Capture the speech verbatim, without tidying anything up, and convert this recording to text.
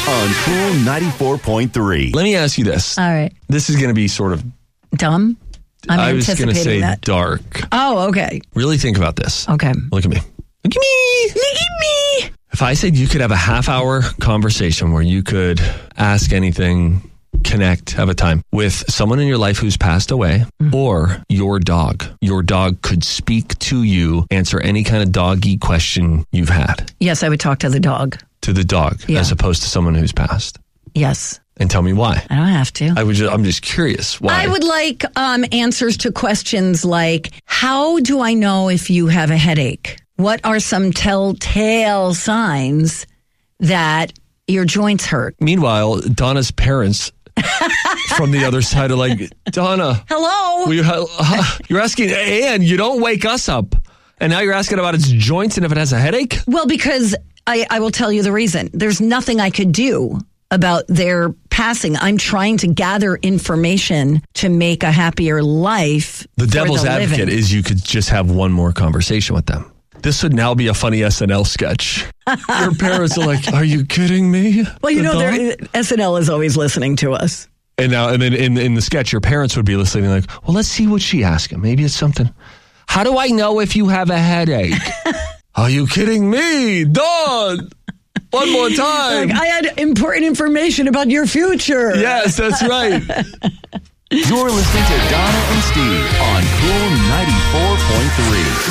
on Cool ninety-four point three. Let me ask you this. All right. This is going to be sort of... Dumb? I'm I was going to say that. dark. Oh, okay. Really think about this. Okay. Look at me. Look at me. Look at me. If I said you could have a half-hour conversation where you could ask anything, connect, have a time with someone in your life who's passed away, mm-hmm. or your dog. Your dog could speak to you, answer any kind of doggy question you've had. Yes, I would talk to the dog. To the dog, yeah. as opposed to someone who's passed. Yes. And tell me why. I don't have to. I would just, I'm just curious why. I would like um, answers to questions like, how do I know if you have a headache? What are some telltale signs that your joints hurt? Meanwhile, Donna's parents from the other side are like, Donna. Hello. We, uh, you're asking, and you don't wake us up. And now you're asking about its joints and if it has a headache? Well, because I, I will tell you the reason. There's nothing I could do about their passing. I'm trying to gather information to make a happier life. The devil's the advocate living. is you could just have one more conversation with them. This would now be a funny S N L sketch. Your parents are like, are you kidding me? Well, you the know, S N L is always listening to us. And now, and then in, in the sketch, your parents would be listening like, well, let's see what she asked him. Maybe it's something. How do I know if you have a headache? Are you kidding me? Dawn! One more time. Like, I had important information about your future. Yes, that's right. You're listening to Donna and Steve on Cool ninety-four point three.